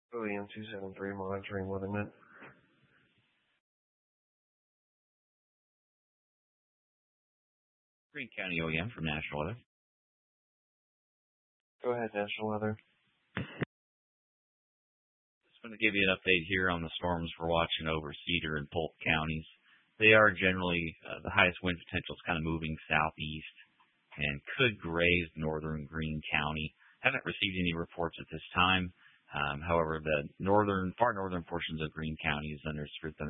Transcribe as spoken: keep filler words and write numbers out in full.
O E M two seven three monitoring Weatherman. Greene County O E M from National Weather. Go ahead, National Weather. Just want to give you an update here on the storms we're watching over Cedar and Polk counties. They are generally, uh, the highest wind potential is kind of moving southeast and could graze northern Greene County. Haven't received any reports at this time. Um, however, the northern, far northern portions of Greene County is under severe thunder